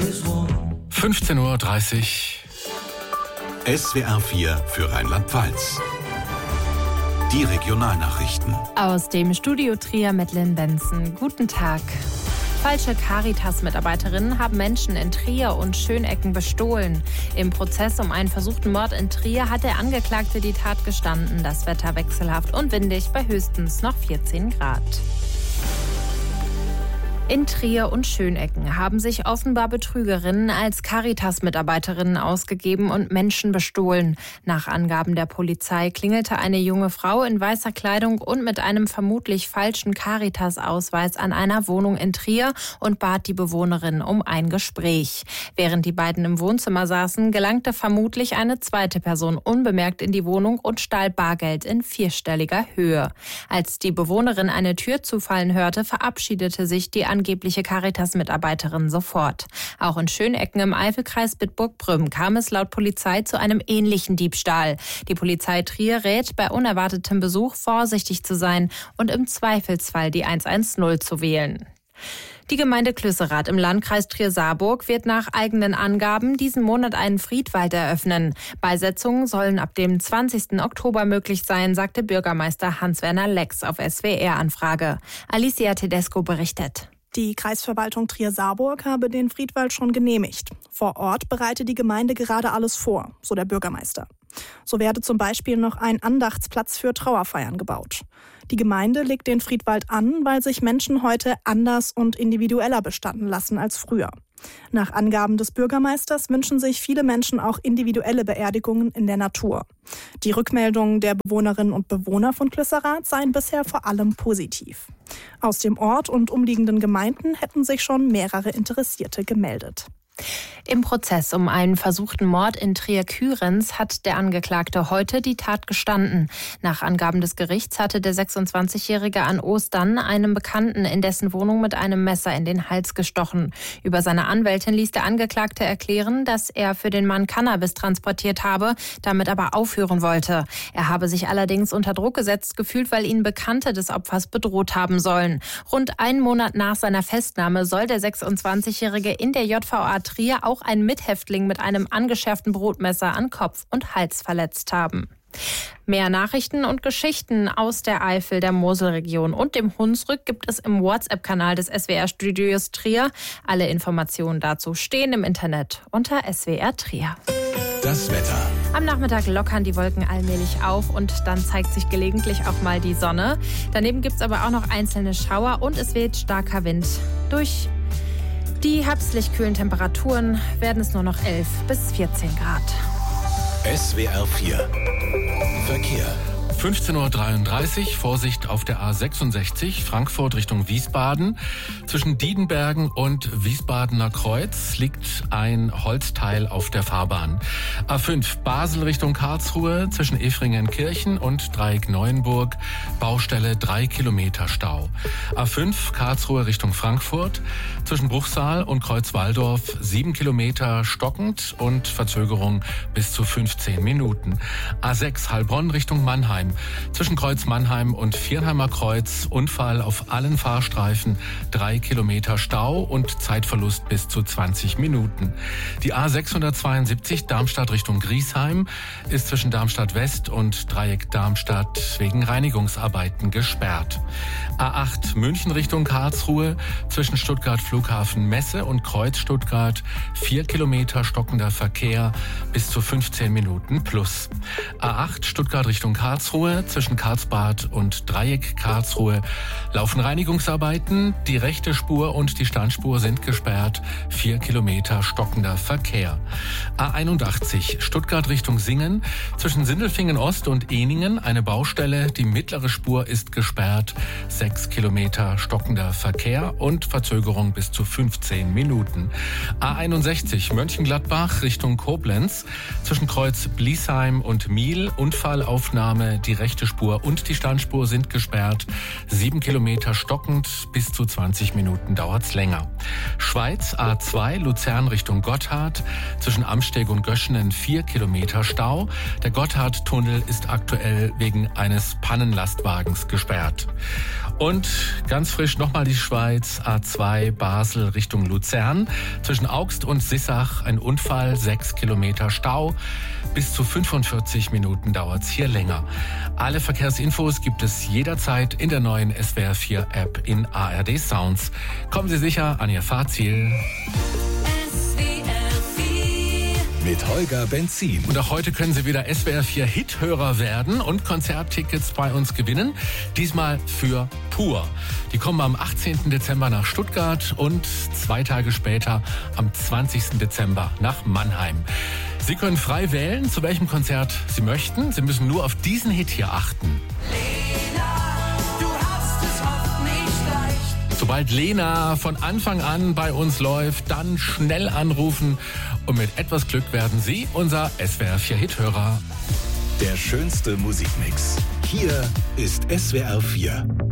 15:30 Uhr. SWR 4 für Rheinland-Pfalz. Die Regionalnachrichten. Aus dem Studio Trier mit Lynn Benson. Guten Tag. Falsche Caritas-Mitarbeiterinnen haben Menschen in Trier und Schönecken bestohlen. Im Prozess um einen versuchten Mord in Trier hat der Angeklagte die Tat gestanden. Das Wetter wechselhaft und windig bei höchstens noch 14 Grad. In Trier und Schönecken haben sich offenbar Betrügerinnen als Caritas-Mitarbeiterinnen ausgegeben und Menschen bestohlen. Nach Angaben der Polizei klingelte eine junge Frau in weißer Kleidung und mit einem vermutlich falschen Caritas-Ausweis an einer Wohnung in Trier und bat die Bewohnerin um ein Gespräch. Während die beiden im Wohnzimmer saßen, gelangte vermutlich eine zweite Person unbemerkt in die Wohnung und stahl Bargeld in 4-stelliger Höhe. Als die Bewohnerin eine Tür zufallen hörte, verabschiedete sich die angebliche Caritas-Mitarbeiterin sofort. Auch in Schönecken im Eifelkreis Bitburg-Prüm kam es laut Polizei zu einem ähnlichen Diebstahl. Die Polizei Trier rät, bei unerwartetem Besuch vorsichtig zu sein und im Zweifelsfall die 110 zu wählen. Die Gemeinde Klüsserath im Landkreis Trier-Saarburg wird nach eigenen Angaben diesen Monat einen Friedwald eröffnen. Beisetzungen sollen ab dem 20. Oktober möglich sein, sagte Bürgermeister Hans-Werner Lex auf SWR-Anfrage. Alicia Tedesco berichtet. Die Kreisverwaltung Trier-Saarburg habe den Friedwald schon genehmigt. Vor Ort bereite die Gemeinde gerade alles vor, so der Bürgermeister. So werde zum Beispiel noch ein Andachtsplatz für Trauerfeiern gebaut. Die Gemeinde legt den Friedwald an, weil sich Menschen heute anders und individueller bestatten lassen als früher. Nach Angaben des Bürgermeisters wünschen sich viele Menschen auch individuelle Beerdigungen in der Natur. Die Rückmeldungen der Bewohnerinnen und Bewohner von Klüsserath seien bisher vor allem positiv. Aus dem Ort und umliegenden Gemeinden hätten sich schon mehrere Interessierte gemeldet. Im Prozess um einen versuchten Mord in Trier-Kührens hat der Angeklagte heute die Tat gestanden. Nach Angaben des Gerichts hatte der 26-Jährige an Ostern einem Bekannten in dessen Wohnung mit einem Messer in den Hals gestochen. Über seine Anwältin ließ der Angeklagte erklären, dass er für den Mann Cannabis transportiert habe, damit aber aufhören wollte. Er habe sich allerdings unter Druck gesetzt gefühlt, weil ihn Bekannte des Opfers bedroht haben sollen. Rund einen Monat nach seiner Festnahme soll der 26-Jährige in der JVA Trier auch einen Mithäftling mit einem angeschärften Brotmesser an Kopf und Hals verletzt haben. Mehr Nachrichten und Geschichten aus der Eifel, der Moselregion und dem Hunsrück gibt es im WhatsApp-Kanal des SWR-Studios Trier. Alle Informationen dazu stehen im Internet unter SWR Trier. Das Wetter. Am Nachmittag lockern die Wolken allmählich auf und dann zeigt sich gelegentlich auch mal die Sonne. Daneben gibt es aber auch noch einzelne Schauer und es weht starker Wind. Durch die herbstlich kühlen Temperaturen werden es nur noch 11 bis 14 Grad. SWR 4 Verkehr. 15:33 Uhr, Vorsicht auf der A66, Frankfurt Richtung Wiesbaden. Zwischen Diedenbergen und Wiesbadener Kreuz liegt ein Holzteil auf der Fahrbahn. A5 Basel Richtung Karlsruhe, zwischen Efringenkirchen und Dreieck Neuenburg, Baustelle 3 Kilometer Stau. A5 Karlsruhe Richtung Frankfurt, zwischen Bruchsal und Kreuz-Walldorf 7 Kilometer stockend und Verzögerung bis zu 15 Minuten. A6 Heilbronn Richtung Mannheim. Zwischen Kreuz Mannheim und Viernheimer Kreuz Unfall auf allen Fahrstreifen, 3 Kilometer Stau und Zeitverlust bis zu 20 Minuten. Die A672 Darmstadt Richtung Griesheim ist zwischen Darmstadt West und Dreieck Darmstadt wegen Reinigungsarbeiten gesperrt. A8 München Richtung Karlsruhe zwischen Stuttgart Flughafen Messe und Kreuz Stuttgart 4 Kilometer stockender Verkehr bis zu 15 Minuten plus. A8 Stuttgart Richtung Karlsruhe zwischen Karlsbad und Dreieck Karlsruhe laufen Reinigungsarbeiten. Die rechte Spur und die Standspur sind gesperrt. 4 Kilometer stockender Verkehr. A81 Stuttgart Richtung Singen zwischen Sindelfingen Ost und Ehningen eine Baustelle. Die mittlere Spur ist gesperrt. 6 Kilometer stockender Verkehr und Verzögerung bis zu 15 Minuten. A61 Mönchengladbach Richtung Koblenz zwischen Kreuz Bliesheim und Miel Unfallaufnahme Die rechte Spur und die Standspur sind gesperrt. 7 Kilometer stockend, bis zu 20 Minuten dauert's länger. Schweiz A2 Luzern Richtung Gotthard. Zwischen Amsteg und Göschenen 4 Kilometer Stau. Der Gotthardtunnel ist aktuell wegen eines Pannenlastwagens gesperrt. Und ganz frisch nochmal die Schweiz A2 Basel Richtung Luzern. Zwischen Augst und Sissach ein Unfall, 6 Kilometer Stau. Bis zu 45 Minuten dauert's hier länger. Alle Verkehrsinfos gibt es jederzeit in der neuen SWR4-App in ARD Sounds. Kommen Sie sicher an Ihr Fahrziel. Mit Holger Benzin. Und auch heute können Sie wieder SWR4-Hithörer werden und Konzerttickets bei uns gewinnen. Diesmal für Pur. Die kommen am 18. Dezember nach Stuttgart und 2 Tage später am 20. Dezember nach Mannheim. Sie können frei wählen, zu welchem Konzert Sie möchten. Sie müssen nur auf diesen Hit hier achten. Sobald Lena von Anfang an bei uns läuft, dann schnell anrufen und mit etwas Glück werden Sie unser SWR4-Hithörer. Der schönste Musikmix. Hier ist SWR4.